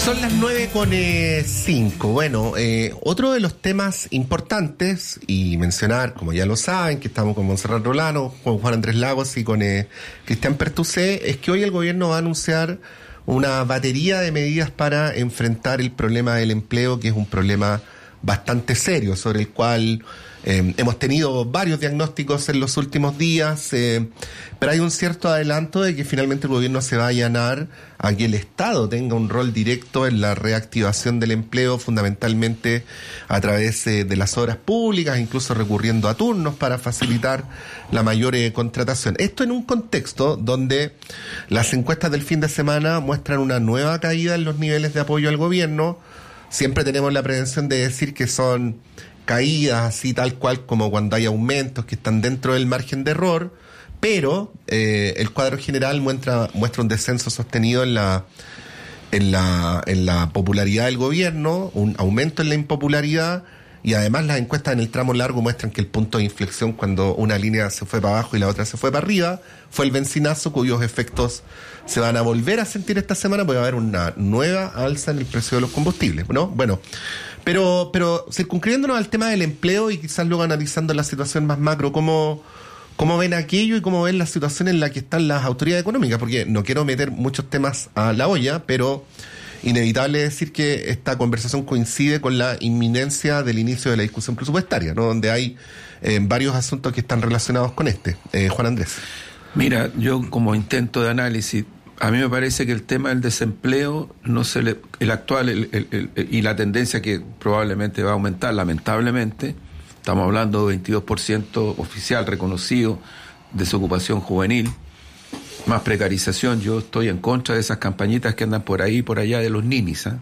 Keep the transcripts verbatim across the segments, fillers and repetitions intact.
Son las nueve con cinco. Bueno, eh, otro de los temas importantes, y mencionar, como ya lo saben, que estamos con Montserrat Rolano, con Juan Andrés Lagos y con eh, Cristian Pertucé, es que hoy el gobierno va a anunciar una batería de medidas para enfrentar el problema del empleo, que es un problema bastante serio, sobre el cual eh, hemos tenido varios diagnósticos en los últimos días, eh, pero hay un cierto adelanto de que finalmente el gobierno se va a allanar a que el Estado tenga un rol directo en la reactivación del empleo, fundamentalmente a través eh, de las obras públicas, incluso recurriendo a turnos para facilitar la mayor eh, contratación. Esto en un contexto donde las encuestas del fin de semana muestran una nueva caída en los niveles de apoyo al gobierno. Siempre tenemos la prevención de decir que son caídas así tal cual como cuando hay aumentos que están dentro del margen de error, pero eh, el cuadro general muestra muestra un descenso sostenido en la en la en la popularidad del gobierno, un aumento en la impopularidad, y además las encuestas en el tramo largo muestran que el punto de inflexión cuando una línea se fue para abajo y la otra se fue para arriba fue el bencinazo, cuyos efectos se van a volver a sentir esta semana, porque va a haber una nueva alza en el precio de los combustibles, ¿no? Bueno, pero pero circunscribiéndonos al tema del empleo y quizás luego analizando la situación más macro, ¿cómo, cómo ven aquello y cómo ven la situación en la que están las autoridades económicas? Porque no quiero meter muchos temas a la olla, pero inevitable decir que esta conversación coincide con la inminencia del inicio de la discusión presupuestaria, ¿no? Donde hay eh, varios asuntos que están relacionados con este. Eh, Juan Andrés. Mira, yo como intento de análisis, a mí me parece que el tema del desempleo, no se le, el actual el, el, el, y la tendencia que probablemente va a aumentar, lamentablemente, estamos hablando de veintidós por ciento oficial reconocido, desocupación juvenil, más precarización. Yo estoy en contra de esas campañitas que andan por ahí y por allá de los ninis, ¿eh?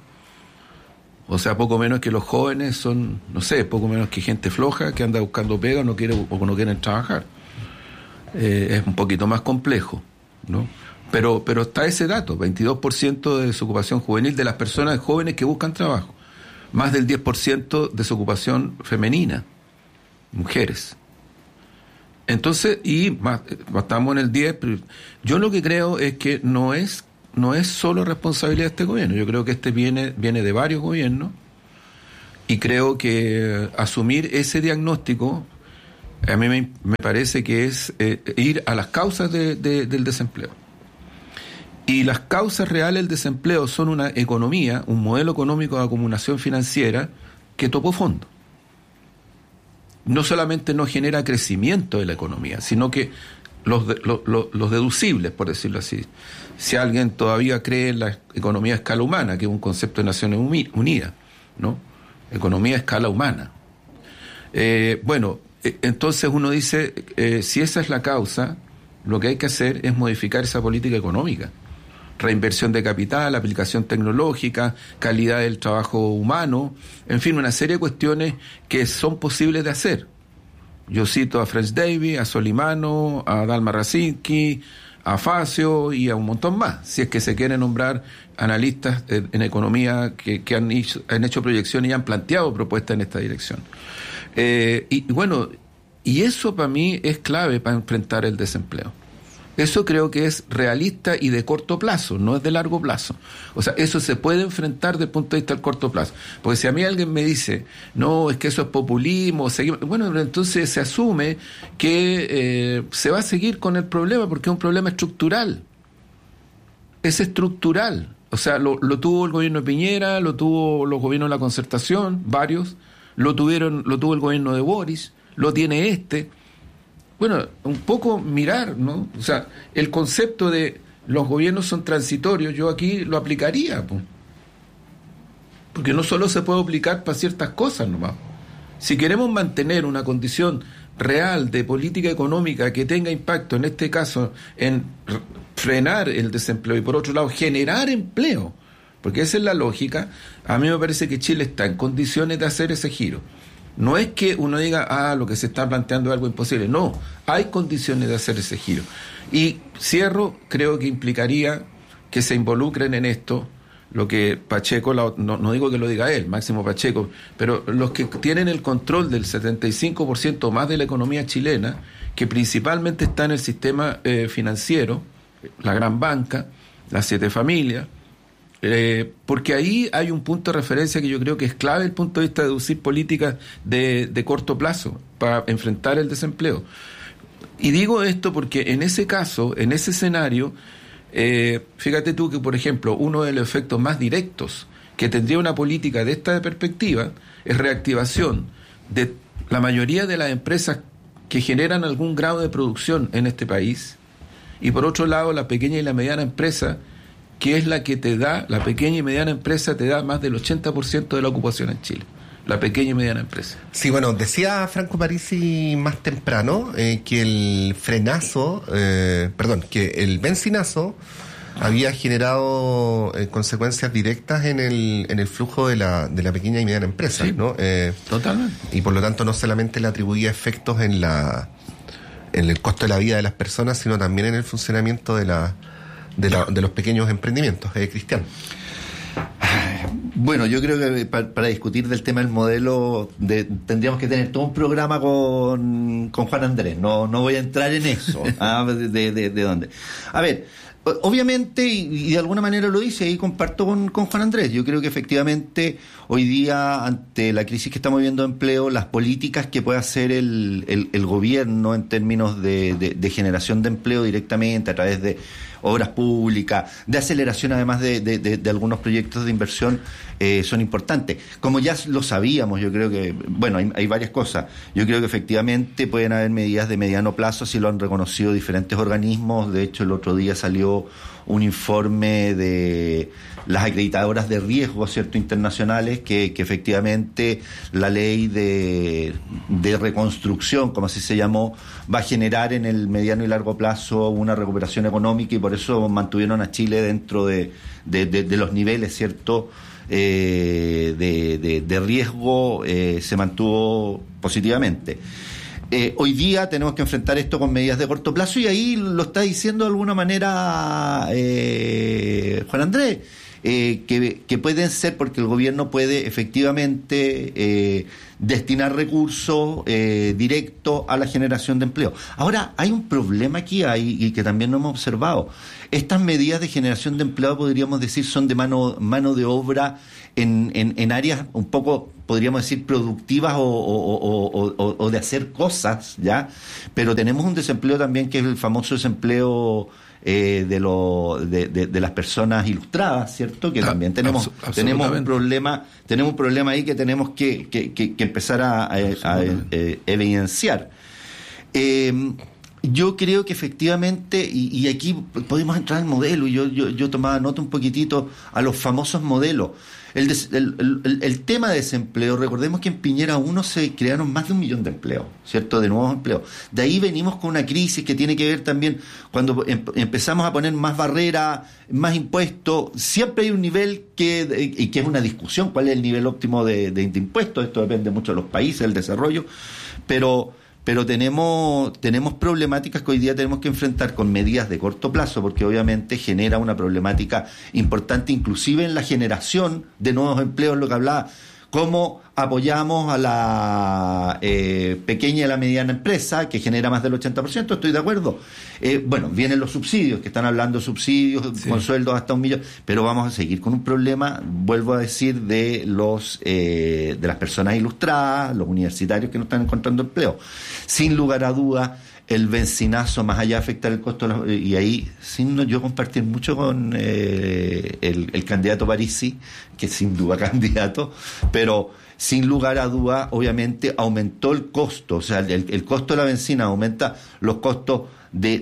O sea, poco menos que los jóvenes son, no sé, poco menos que gente floja que anda buscando pega no quiere, o no quieren trabajar. Eh, es un poquito más complejo, ¿no? Pero, pero está ese dato, veintidós por ciento de desocupación juvenil de las personas jóvenes que buscan trabajo, más del diez por ciento de desocupación femenina, mujeres. Entonces, y más, estamos en el diez, pero yo lo que creo es que no es no es solo responsabilidad de este gobierno, yo creo que este viene, viene de varios gobiernos, y creo que asumir ese diagnóstico a mí me, me parece que es eh, ir a las causas de, de, del desempleo. Y las causas reales del desempleo son una economía, un modelo económico de acumulación financiera que tocó fondo. No solamente no genera crecimiento de la economía, sino que los, de, los, los, los deducibles, por decirlo así. Si alguien todavía cree en la economía a escala humana, que es un concepto de Naciones Unidas, ¿no? Economía a escala humana. Eh, bueno, entonces uno dice, eh, si esa es la causa, lo que hay que hacer es modificar esa política económica. Reinversión de capital, aplicación tecnológica, calidad del trabajo humano, en fin, una serie de cuestiones que son posibles de hacer. Yo cito a French Davis, a Solimano, a Dalma Racinski, a Facio y a un montón más, si es que se quieren nombrar analistas en, en economía que, que han, hecho, han hecho proyecciones y han planteado propuestas en esta dirección. Eh, y bueno, y eso para mí es clave para enfrentar el desempleo. Eso creo que es realista y de corto plazo, no es de largo plazo. O sea, eso se puede enfrentar desde el punto de vista del corto plazo. Porque si a mí alguien me dice, no, es que eso es populismo, seguimos, bueno, entonces se asume que eh, se va a seguir con el problema porque es un problema estructural. Es estructural. O sea, lo, lo tuvo el gobierno de Piñera, lo tuvo los gobiernos de la Concertación, varios, lo tuvieron, lo tuvo el gobierno de Boris, lo tiene este. Bueno, un poco mirar, ¿no? O sea, el concepto de los gobiernos son transitorios, yo aquí lo aplicaría, pues. Porque no solo se puede aplicar para ciertas cosas nomás. Si queremos mantener una condición real de política económica que tenga impacto, en este caso, en frenar el desempleo y por otro lado generar empleo, porque esa es la lógica, a mí me parece que Chile está en condiciones de hacer ese giro. No es que uno diga, ah, lo que se está planteando es algo imposible. No, hay condiciones de hacer ese giro. Y cierro, creo que implicaría que se involucren en esto, lo que Pacheco, no, no digo que lo diga él, Máximo Pacheco, pero los que tienen el control del setenta y cinco por ciento más de la economía chilena, que principalmente está en el sistema eh, financiero, la gran banca, las siete familias, Eh, porque ahí hay un punto de referencia que yo creo que es clave desde el punto de vista de deducir políticas de, de corto plazo para enfrentar el desempleo. Y digo esto porque en ese caso, en ese escenario, eh, fíjate tú que, por ejemplo, uno de los efectos más directos que tendría una política de esta perspectiva es reactivación de la mayoría de las empresas que generan algún grado de producción en este país, y por otro lado la pequeña y la mediana empresa, que es la que te da, la pequeña y mediana empresa te da más del ochenta por ciento de la ocupación en Chile. La pequeña y mediana empresa. Sí, bueno, decía Franco Parisi más temprano eh, que el frenazo, eh, perdón, que el benzinazo había generado eh, consecuencias directas en el en el flujo de la de la pequeña y mediana empresa, sí, ¿no? Eh, totalmente. Y por lo tanto no solamente le atribuía efectos en la en el costo de la vida de las personas, sino también en el funcionamiento de la de, la, de los pequeños emprendimientos. Eh, Cristian. Bueno, yo creo que para, para discutir del tema del modelo de, tendríamos que tener todo un programa con, con Juan Andrés. No, no voy a entrar en eso. ¿Ah? De, de, de, de dónde. A ver, obviamente, y, y de alguna manera lo dice, y comparto con, con Juan Andrés, yo creo que efectivamente hoy día, ante la crisis que estamos viendo de empleo, las políticas que puede hacer el, el, el gobierno en términos de, de, de generación de empleo directamente a través de obras públicas, de aceleración además de, de, de, de algunos proyectos de inversión, eh, son importantes. Como ya lo sabíamos, yo creo que, bueno, hay, hay varias cosas. Yo creo que efectivamente pueden haber medidas de mediano plazo, así lo han reconocido diferentes organismos. De hecho, el otro día salió un informe de las acreditadoras de riesgo, ¿cierto?, internacionales, que, que efectivamente la ley de, de reconstrucción, como así se llamó, va a generar en el mediano y largo plazo una recuperación económica, y por eso mantuvieron a Chile dentro de, de, de, de los niveles, ¿cierto?, eh, de, de, de riesgo, eh, se mantuvo positivamente. Eh, hoy día tenemos que enfrentar esto con medidas de corto plazo, y ahí lo está diciendo de alguna manera eh, Juan Andrés, eh, que, que pueden ser, porque el gobierno puede efectivamente eh, destinar recursos eh, directos a la generación de empleo. Ahora, hay un problema aquí, hay, y que también lo hemos observado. Estas medidas de generación de empleo, podríamos decir, son de mano, mano de obra en, en, en áreas un poco, podríamos decir, productivas o, o, o, o, o de hacer cosas, ¿ya? Pero tenemos un desempleo también, que es el famoso desempleo eh, de, lo, de, de, de las personas ilustradas, ¿cierto? Que también tenemos, tenemos un problema, tenemos un problema ahí que tenemos que, que, que, que empezar a, a, a, a evidenciar. Eh, Yo creo que efectivamente, y, y aquí podemos entrar al modelo, y yo, yo, yo tomaba nota un poquitito a los famosos modelos. El, des, el, el, el tema de desempleo, recordemos que en Piñera uno se crearon más de un millón de empleos, ¿cierto?, de nuevos empleos. De ahí venimos con una crisis que tiene que ver también, cuando em, empezamos a poner más barreras, más impuestos, siempre hay un nivel que, y que es una discusión, cuál es el nivel óptimo de, de, de impuestos. Esto depende mucho de los países, del desarrollo, pero... Pero tenemos tenemos problemáticas que hoy día tenemos que enfrentar con medidas de corto plazo, porque obviamente genera una problemática importante, inclusive en la generación de nuevos empleos, lo que hablaba. ¿Cómo apoyamos a la eh, pequeña y la mediana empresa, que genera más del ochenta por ciento? Estoy de acuerdo. Eh, bueno, vienen los subsidios, que están hablando de subsidios, sí, con sueldos hasta un millón, pero vamos a seguir con un problema, vuelvo a decir, de los eh, de las personas ilustradas, los universitarios que no están encontrando empleo. Sin lugar a dudas, el benzinazo, más allá de afectar el costo, y ahí, sin yo compartir mucho con eh, el, el candidato Parisi, que sin duda candidato, pero sin lugar a duda, obviamente, aumentó el costo, o sea, el, el costo de la benzina aumenta los costos de,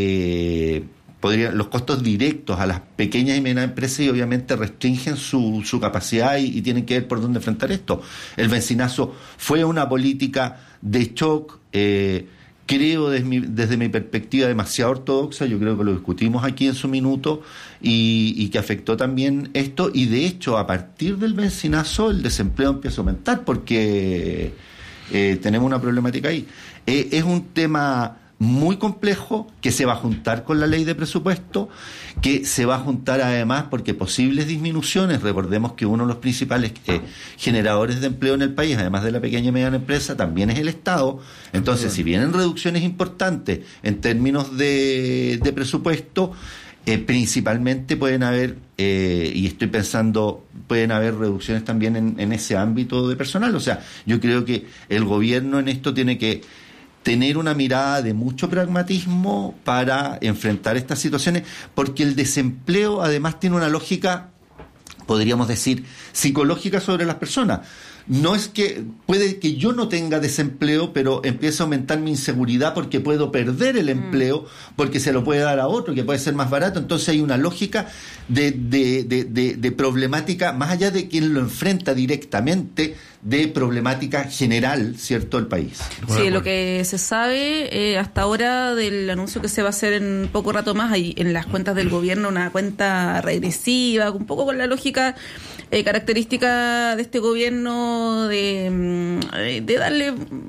de podría, los costos directos a las pequeñas y medianas empresas, y obviamente restringen su, su capacidad, y, y tienen que ver por dónde enfrentar esto. El benzinazo fue una política de shock, eh, creo desde mi, desde mi perspectiva demasiado ortodoxa. Yo creo que lo discutimos aquí en su minuto, y, y que afectó también esto, y de hecho a partir del benzinazo el desempleo empieza a aumentar, porque eh, tenemos una problemática ahí. Eh, es un tema muy complejo, que se va a juntar con la ley de presupuesto, que se va a juntar además porque posibles disminuciones, recordemos que uno de los principales eh, generadores de empleo en el país, además de la pequeña y mediana empresa, también es el Estado. Entonces, si vienen reducciones importantes en términos de, de presupuesto, Eh, principalmente pueden haber, eh, y estoy pensando, pueden haber reducciones también en, en ese ámbito de personal. O sea, yo creo que el gobierno en esto tiene que tener una mirada de mucho pragmatismo para enfrentar estas situaciones, porque el desempleo además tiene una lógica, podríamos decir, psicológica sobre las personas. No es que, puede que yo no tenga desempleo, pero empieza a aumentar mi inseguridad porque puedo perder el empleo, porque se lo puede dar a otro, que puede ser más barato. Entonces hay una lógica de, de, de, de, de problemática, más allá de quien lo enfrenta directamente, de problemática general, ¿cierto?, del país. Sí, lo que se sabe eh, hasta ahora del anuncio que se va a hacer en poco rato más, hay en las cuentas del gobierno una cuenta regresiva, un poco con la lógica eh, característica de este gobierno de, de darle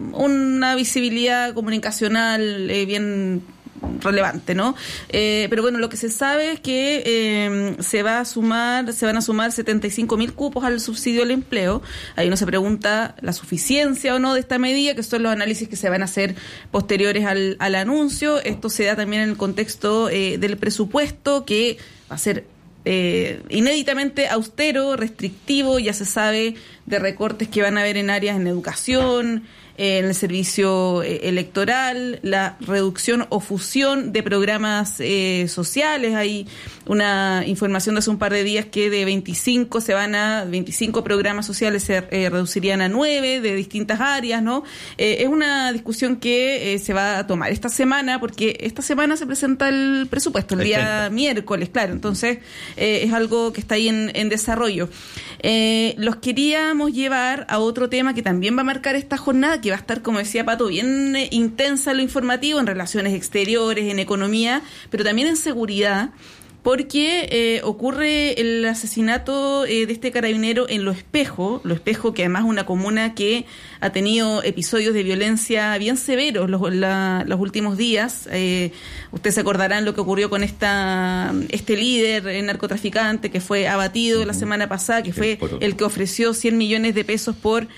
una visibilidad comunicacional eh, bien relevante, ¿no? Eh, pero bueno, lo que se sabe es que eh, se va a sumar, se van a sumar setenta y cinco mil cupos al subsidio al empleo. Ahí uno se pregunta la suficiencia o no de esta medida, que son los análisis que se van a hacer posteriores al, al anuncio. Esto se da también en el contexto eh, del presupuesto, que va a ser Eh, inéditamente austero, restrictivo. Ya se sabe de recortes que van a haber en áreas en educación, eh, en el servicio eh, electoral, la reducción o fusión de programas eh, sociales. Hay una información de hace un par de días que de veinticinco se van a veinticinco programas sociales se eh, reducirían a nueve de distintas áreas, ¿no? Eh, es una discusión que eh, se va a tomar esta semana, porque esta semana se presenta el presupuesto, el día miércoles, claro. Entonces eh, es algo que está ahí en, en desarrollo. Eh, los queríamos llevar a otro tema que también va a marcar esta jornada, que va a estar, como decía Pato, bien eh, intensa en lo informativo, en relaciones exteriores, en economía, pero también en seguridad, porque eh, ocurre el asesinato eh, de este carabinero en Lo Espejo, Lo Espejo, que además es una comuna que ha tenido episodios de violencia bien severos los, la, los últimos días. Eh, ustedes se acordarán lo que ocurrió con esta este líder eh, narcotraficante que fue abatido uh-huh. la semana pasada, que fue el que ofreció cien millones de pesos por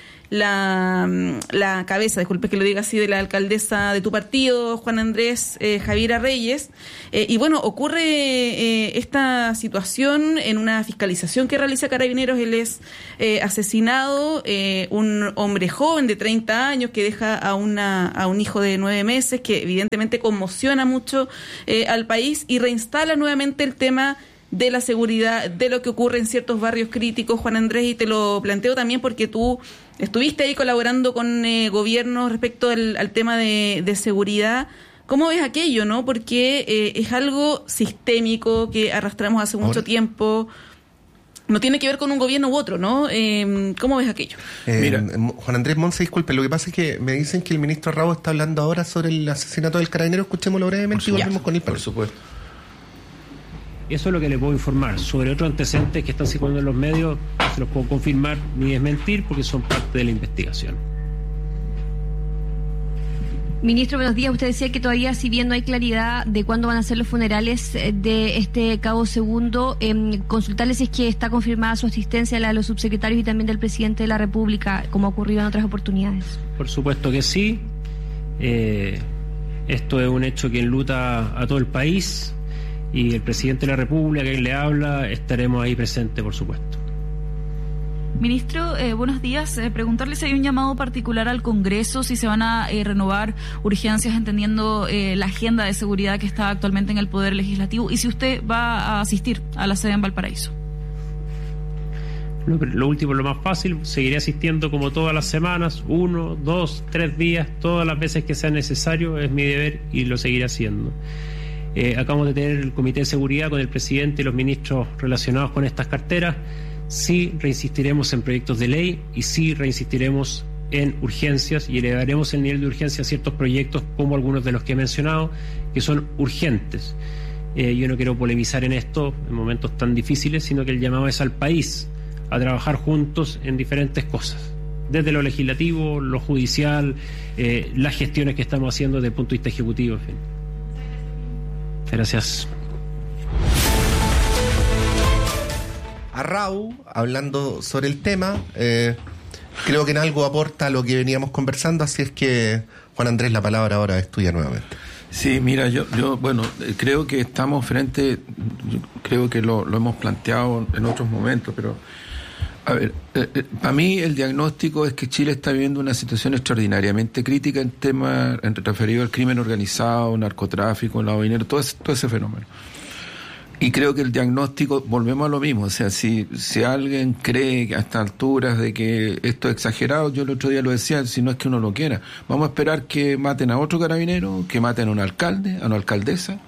la, la cabeza, disculpe que lo diga así, de la alcaldesa de tu partido, Juan Andrés eh, Javiera Reyes. Eh, y bueno, ocurre eh, esta situación en una fiscalización que realiza Carabineros. Él es eh, asesinado, eh, un hombre joven de treinta años que deja a una a un hijo de nueve meses, que evidentemente conmociona mucho eh, al país, y reinstala nuevamente el tema de la seguridad, de lo que ocurre en ciertos barrios críticos, Juan Andrés, y te lo planteo también porque tú estuviste ahí colaborando con eh, gobiernos respecto al, al tema de, de seguridad. ¿Cómo ves aquello, no? Porque eh, es algo sistémico que arrastramos hace mucho Ahora. tiempo. No tiene que ver con un gobierno u otro, ¿no? Eh, ¿Cómo ves aquello? Eh, Mira, Juan Andrés Monse, disculpe, lo que pasa es que me dicen que el ministro Rabo está hablando ahora sobre el asesinato del carabinero. Escuchémoslo brevemente y volvemos con él. Por supuesto. Eso es lo que le puedo informar. Sobre otros antecedentes que están circulando en los medios, no se los puedo confirmar ni desmentir porque son parte de la investigación. Ministro, buenos días. Usted decía que todavía, si bien no hay claridad de cuándo van a ser los funerales de este cabo segundo, eh, consultarles si es que está confirmada su asistencia, la de los subsecretarios y también del presidente de la República, como ha ocurrido en otras oportunidades. Por supuesto que sí. Eh, esto es un hecho que enluta a todo el país. Y el presidente de la República, quien le habla, estaremos ahí presentes, por supuesto. Ministro, eh, buenos días. Eh, preguntarle si hay un llamado particular al Congreso, si se van a eh, renovar urgencias entendiendo eh, la agenda de seguridad que está actualmente en el Poder Legislativo, y si usted va a asistir a la sede en Valparaíso. Lo, lo último, lo más fácil, seguiré asistiendo como todas las semanas, uno, dos, tres días, todas las veces que sea necesario, es mi deber y lo seguiré haciendo. Eh, acabamos de tener el Comité de Seguridad con el presidente y los ministros relacionados con estas carteras. Sí reinsistiremos en proyectos de ley y sí reinsistiremos en urgencias y elevaremos el nivel de urgencia a ciertos proyectos como algunos de los que he mencionado, que son urgentes. Eh, yo no quiero polemizar en esto en momentos tan difíciles, sino que el llamado es al país a trabajar juntos en diferentes cosas, desde lo legislativo, lo judicial, eh, las gestiones que estamos haciendo desde el punto de vista ejecutivo, en fin. Gracias. A Rau, hablando sobre el tema, eh, creo que en algo aporta lo que veníamos conversando, así es que, Juan Andrés, la palabra ahora es tuya nuevamente. Sí, mira, yo, yo bueno, creo que estamos frente, creo que lo, lo hemos planteado en otros momentos, pero a ver, eh, eh, para mí el diagnóstico es que Chile está viviendo una situación extraordinariamente crítica en temas en referido al crimen organizado, narcotráfico, lavado de dinero, todo ese, todo ese fenómeno. Y creo que el diagnóstico, volvemos a lo mismo, o sea, si, si alguien cree que a estas alturas de que esto es exagerado, yo el otro día lo decía, si no es que uno lo quiera, vamos a esperar que maten a otro carabinero, que maten a un alcalde, a una alcaldesa,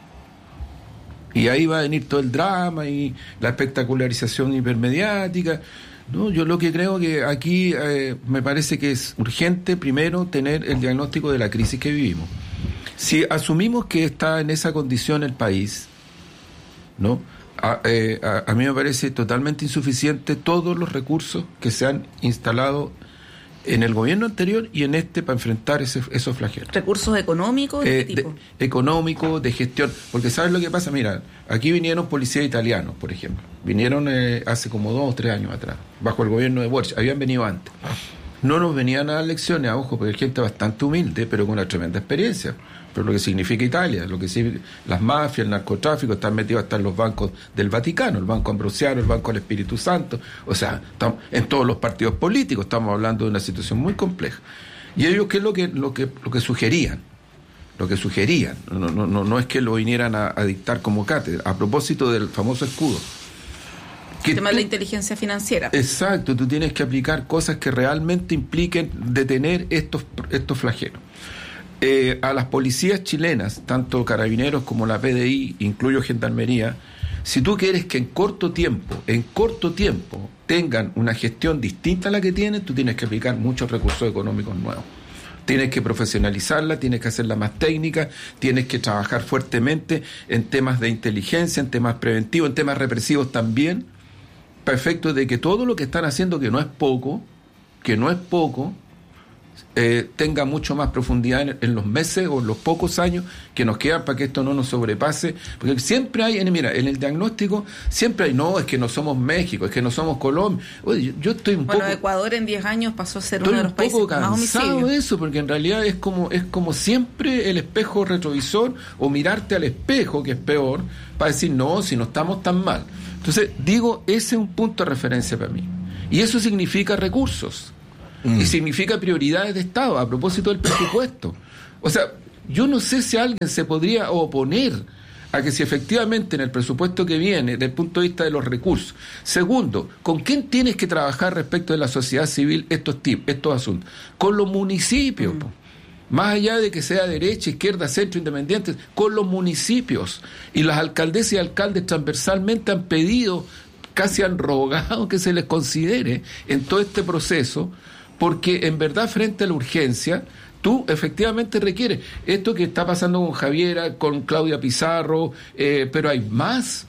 y ahí va a venir todo el drama y la espectacularización hipermediática. No, yo lo que creo que aquí eh, me parece que es urgente primero tener el diagnóstico de la crisis que vivimos. Si asumimos que está en esa condición el país, ¿no? A, eh, a, a mí me parece totalmente insuficiente todos los recursos que se han instalado en el gobierno anterior y en este para enfrentar ese, esos flagelos. ¿Recursos económicos? ¿De Eh, qué tipo? de, económicos, de gestión. Porque ¿sabes lo que pasa? Mira, aquí vinieron policías italianos, por ejemplo. Vinieron eh, hace como dos o tres años atrás, bajo el gobierno de Boric. Habían venido antes. No nos venían a dar lecciones, a ojo, porque hay gente bastante humilde, pero con una tremenda experiencia. Pero lo que significa Italia, lo que significa las mafias, el narcotráfico, están metidos hasta en los bancos del Vaticano, el Banco Ambrosiano, el Banco del Espíritu Santo, o sea, estamos en todos los partidos políticos, estamos hablando de una situación muy compleja. Y ellos, ¿qué es lo que, lo que, lo que sugerían? Lo que sugerían, no, no, no, no es que lo vinieran a, a dictar como cátedra, a propósito del famoso escudo. El tema de la inteligencia financiera. Exacto, tú tienes que aplicar cosas que realmente impliquen detener estos, estos flagelos. Eh, a las policías chilenas, tanto carabineros como la P D I, incluyo gendarmería, si tú quieres que en corto tiempo, en corto tiempo, tengan una gestión distinta a la que tienen, tú tienes que aplicar muchos recursos económicos nuevos. Tienes que profesionalizarla, tienes que hacerla más técnica, tienes que trabajar fuertemente en temas de inteligencia, en temas preventivos, en temas represivos también, para efectos de que todo lo que están haciendo, que no es poco, que no es poco, Eh, tenga mucho más profundidad en, en los meses o en los pocos años que nos quedan para que esto no nos sobrepase, porque siempre hay, en, mira, en el diagnóstico siempre hay, no, es que no somos México, es que no somos Colombia. Oye, yo, yo estoy un bueno, poco... Ecuador en diez años pasó a ser Estoy uno de los un países poco con más cansado homicidios. de eso, porque en realidad es como es como siempre el espejo retrovisor o mirarte al espejo, que es peor, para decir, no, si no estamos tan mal. Entonces, digo, ese es un punto de referencia para mí. Y eso significa recursos. Mm. Y significa prioridades de Estado, a propósito del presupuesto. O sea, yo no sé si alguien se podría oponer a que si efectivamente en el presupuesto que viene, desde el punto de vista de los recursos. Segundo, ¿con quién tienes que trabajar respecto de la sociedad civil estos tipos, estos asuntos? Con los municipios, mm. más allá de que sea derecha, izquierda, centro, independiente, con los municipios. Y las alcaldesas y alcaldes transversalmente han pedido, casi han rogado que se les considere en todo este proceso, porque en verdad frente a la urgencia tú efectivamente requieres esto que está pasando con Javiera, con Claudia Pizarro, eh, pero hay más,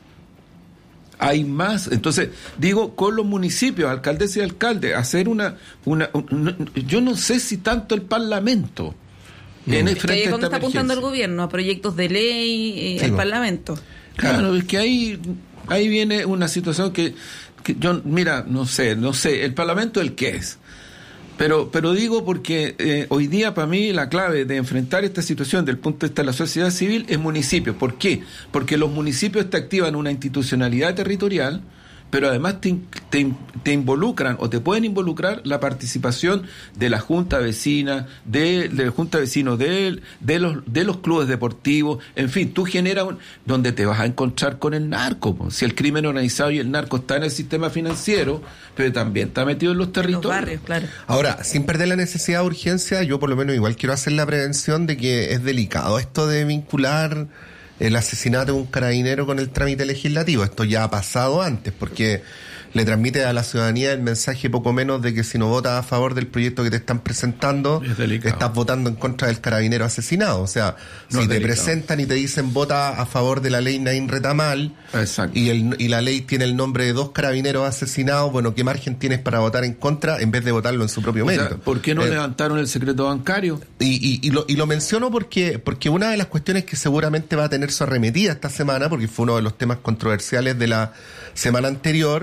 hay más. Entonces, digo, con los municipios, alcaldes y alcaldes, hacer una, una, una yo no sé si tanto el Parlamento mm. en el es frente que ahí a esta está apuntando el emergencia. gobierno a proyectos de ley, eh, Sí, el no. Parlamento. Claro, claro, es que ahí, ahí viene una situación que, que yo, mira, no sé, no sé, el Parlamento el qué es. Pero, pero digo porque eh, hoy día para mí la clave de enfrentar esta situación desde el punto de vista de la sociedad civil es municipios. ¿Por qué? Porque los municipios te activan una institucionalidad territorial, pero además te, te, te involucran o te pueden involucrar la participación de la junta vecina, de, de la junta de vecinos, de, de, los, de los clubes deportivos, en fin, tú generas un, donde te vas a encontrar con el narco, po. Si el crimen organizado y el narco está en el sistema financiero, pero también está metido en los territorios. Los barrios, claro. Ahora, sin perder la necesidad de urgencia, yo por lo menos igual quiero hacer la prevención de que es delicado esto de vincular el asesinato de un carabinero con el trámite legislativo. Esto ya ha pasado antes, porque le transmite a la ciudadanía el mensaje poco menos de que si no votas a favor del proyecto que te están presentando, estás votando en contra del carabinero asesinado. O sea, no si te delicado. presentan y te dicen vota a favor de la ley Naín Retamal, exacto. y, el, y la ley tiene el nombre de dos carabineros asesinados, bueno, ¿qué margen tienes para votar en contra en vez de votarlo en su propio O sea, mérito? ¿por qué no Eh, levantaron el secreto bancario? Y, y, y, lo, y lo menciono porque, porque una de las cuestiones que seguramente va a tener su arremetida esta semana, porque fue uno de los temas controversiales de la semana anterior,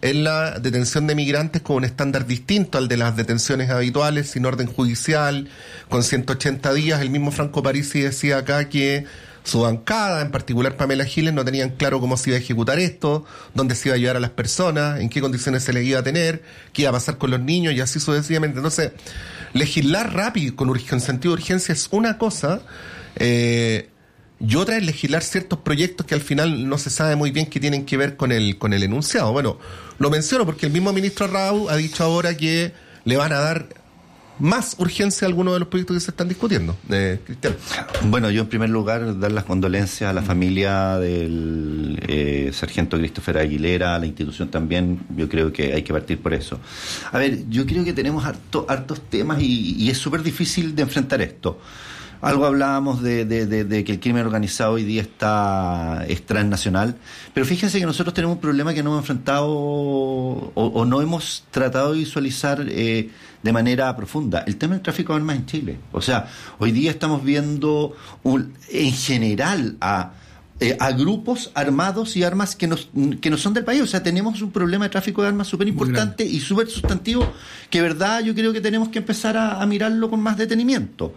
en la detención de migrantes con un estándar distinto al de las detenciones habituales, sin orden judicial, con ciento ochenta días. El mismo Franco Parisi decía acá que su bancada, en particular Pamela Giles, no tenían claro cómo se iba a ejecutar esto, dónde se iba a llevar a las personas, en qué condiciones se les iba a tener, qué iba a pasar con los niños y así sucesivamente. Entonces, legislar rápido, con urgen, sentido de urgencia, es una cosa, eh, y otra es legislar ciertos proyectos que al final no se sabe muy bien qué tienen que ver con el, con el enunciado. Bueno, lo menciono porque el mismo ministro Rau ha dicho ahora que le van a dar más urgencia a algunos de los proyectos que se están discutiendo. Eh, Cristian. Bueno, yo en primer lugar dar las condolencias a la familia del eh, sargento Christopher Aguilera, a la institución también. Yo creo que hay que partir por eso. A ver, yo creo que tenemos harto, hartos temas y, y es súper difícil de enfrentar esto. Algo hablábamos de, de, de, de que el crimen organizado hoy día está es transnacional, pero fíjense que nosotros tenemos un problema que no hemos enfrentado o, o no hemos tratado de visualizar eh, de manera profunda, el tema del tráfico de armas en Chile. O sea, hoy día estamos viendo un, en general a Eh, a grupos armados y armas que, nos, que no son del país. O sea, tenemos un problema de tráfico de armas súper importante y súper sustantivo que, verdad, yo creo que tenemos que empezar a, a mirarlo con más detenimiento.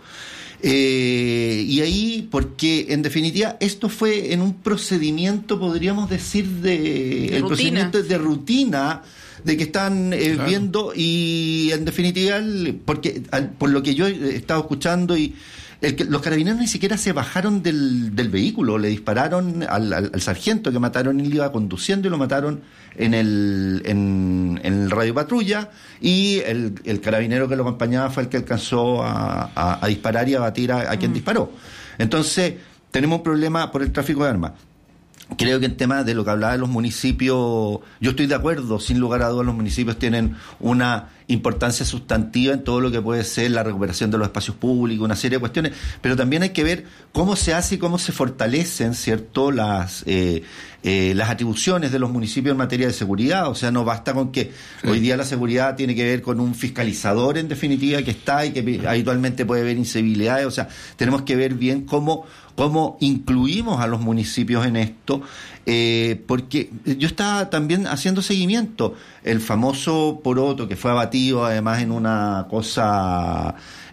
Eh, y ahí, porque en definitiva esto fue en un procedimiento, podríamos decir, de, de el rutina. procedimiento de rutina, de que están eh, claro. viendo, y en definitiva, porque al, por lo que yo he estado escuchando y El que, los carabineros ni siquiera se bajaron del, del vehículo, le dispararon al, al, al sargento que mataron, él iba conduciendo y lo mataron en el en, en el radio patrulla, y el, el carabinero que lo acompañaba fue el que alcanzó a, a, a disparar y a batir a, a quien mm. disparó. Entonces, tenemos un problema por el tráfico de armas. Creo que en tema de lo que hablaba de los municipios, yo estoy de acuerdo, sin lugar a dudas los municipios tienen una importancia sustantiva en todo lo que puede ser la recuperación de los espacios públicos, una serie de cuestiones, pero también hay que ver cómo se hace y cómo se fortalecen, ¿cierto?, las eh, eh, las atribuciones de los municipios en materia de seguridad. O sea, no basta con que sí. Hoy día la seguridad tiene que ver con un fiscalizador, en definitiva, que está y que habitualmente puede haber incivilidades. O sea, tenemos que ver bien cómo cómo incluimos a los municipios en esto, eh, porque yo estaba también haciendo seguimiento. El famoso poroto que fue abatido además en una cosa,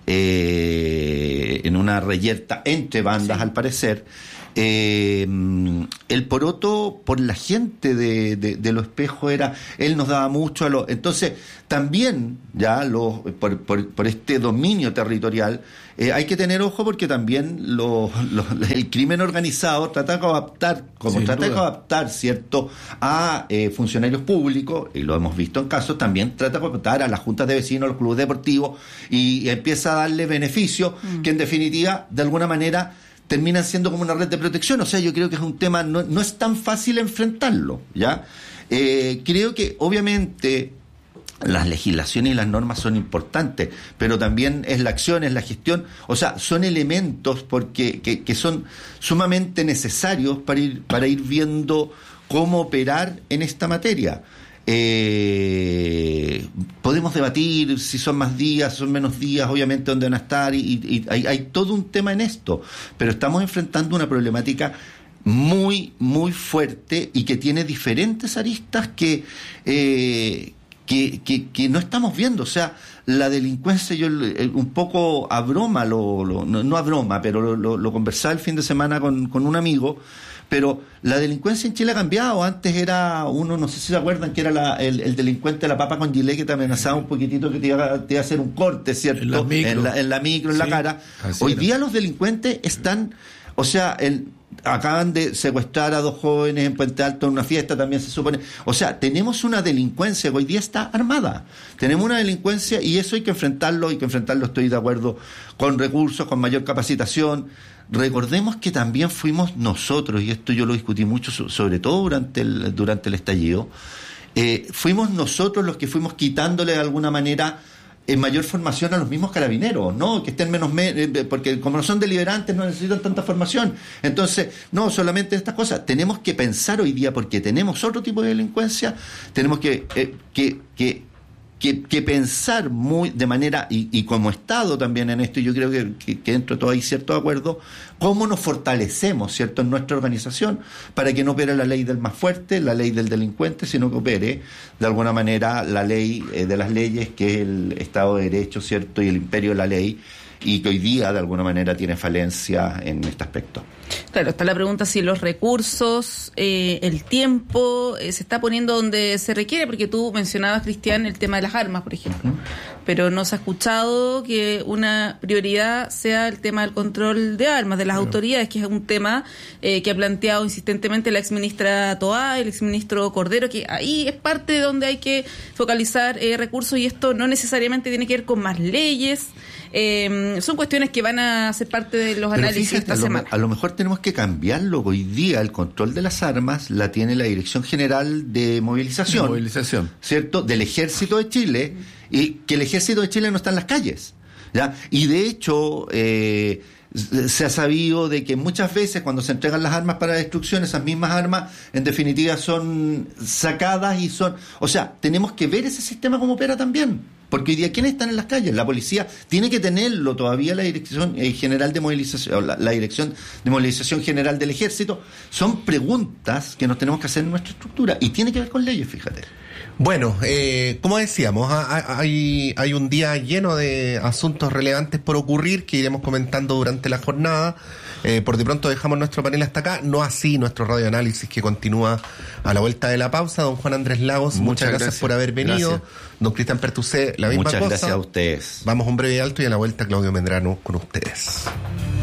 eh, en una reyerta entre bandas, sí. al parecer. Eh, el poroto por la gente de, de, de Los Espejos era, él nos daba mucho a los, entonces también ya los, por, por, por este dominio territorial eh, hay que tener ojo, porque también los, los, el crimen organizado trata de coaptar, como Sin trata duda. de coaptar, cierto, a eh, funcionarios públicos, y lo hemos visto en casos, también trata de coaptar a las juntas de vecinos, a los clubes deportivos, y, y empieza a darle beneficios mm. que en definitiva de alguna manera terminan siendo como una red de protección. O sea, yo creo que es un tema, no, no es tan fácil enfrentarlo, ¿ya? Eh, creo que obviamente las legislaciones y las normas son importantes, pero también es la acción, es la gestión. O sea, son elementos porque que, que son sumamente necesarios para ir, para ir viendo cómo operar en esta materia. Eh, podemos debatir si son más días, son menos días, obviamente dónde van a estar, y, y hay, hay todo un tema en esto, pero estamos enfrentando una problemática muy, muy fuerte y que tiene diferentes aristas que, eh, que, que, que no estamos viendo. O sea, la delincuencia, yo un poco a broma, lo, lo, no, no a broma, pero lo, lo, lo conversaba el fin de semana con, con un amigo. Pero la delincuencia en Chile ha cambiado. Antes era uno, no sé si se acuerdan, que era la, el, el delincuente de la papa con gilet que te amenazaba un poquitito, que te iba, te iba a hacer un corte, ¿cierto? En la micro, en la, en la, micro, en sí, la cara. Hoy era. Día los delincuentes están, o sea, el, acaban de secuestrar a dos jóvenes en Puente Alto en una fiesta, también se supone. O sea, tenemos una delincuencia que hoy día está armada. Tenemos una delincuencia y eso hay que enfrentarlo, hay que enfrentarlo, estoy de acuerdo, con recursos, con mayor capacitación. Recordemos que también fuimos nosotros, y esto yo lo discutí mucho, sobre todo durante el, durante el estallido, eh, fuimos nosotros los que fuimos quitándole de alguna manera en mayor formación a los mismos carabineros, ¿no? Que estén menos, me- porque como no son deliberantes no necesitan tanta formación. Entonces, no, solamente estas cosas. Tenemos que pensar hoy día, porque tenemos otro tipo de delincuencia, tenemos que, eh, que, que que, que pensar muy de manera, y, y como Estado también en esto, y yo creo que, que, que dentro de todo hay cierto acuerdo, cómo nos fortalecemos, ¿cierto?, en nuestra organización para que no opere la ley del más fuerte, la ley del delincuente, sino que opere de alguna manera la ley eh, de las leyes, que es el Estado de Derecho, ¿cierto?, y el imperio de la ley, y que hoy día de alguna manera tiene falencia en este aspecto. Claro, está la pregunta si los recursos, eh, el tiempo, eh, se está poniendo donde se requiere, porque tú mencionabas, Cristian, el tema de las armas, por ejemplo, uh-huh. pero no se ha escuchado que una prioridad sea el tema del control de armas, de las claro. autoridades, que es un tema eh, que ha planteado insistentemente la exministra Toá, el exministro Cordero, que ahí es parte de donde hay que focalizar eh, recursos, y esto no necesariamente tiene que ver con más leyes. Eh, son cuestiones que van a ser parte de los Pero análisis fíjate, esta a lo, semana. A lo mejor tenemos que cambiarlo. Hoy día el control de las armas la tiene la Dirección General de Movilización, de movilización. ¿cierto?, del Ejército de Chile, y que el Ejército de Chile no está en las calles, ¿ya? Y de hecho eh, se ha sabido de que muchas veces cuando se entregan las armas para destrucción, esas mismas armas en definitiva son sacadas y son... O sea, tenemos que ver ese sistema cómo opera también. Porque hoy día, ¿quiénes están en las calles? La policía tiene que tenerlo todavía, la Dirección eh, General de Movilización, la, la Dirección de Movilización General del Ejército. Son preguntas que nos tenemos que hacer en nuestra estructura, y tiene que ver con leyes, fíjate. Bueno, eh, como decíamos, hay, hay un día lleno de asuntos relevantes por ocurrir que iremos comentando durante la jornada. Eh, por de pronto dejamos nuestro panel hasta acá, no así nuestro radioanálisis, que continúa a la vuelta de la pausa. Don Juan Andrés Lagos, muchas, muchas gracias, gracias por haber venido. Gracias. Don Cristian Pertusé, la misma muchas cosa. Muchas gracias a ustedes. Vamos a un breve alto y a la vuelta Claudio Medrano con ustedes.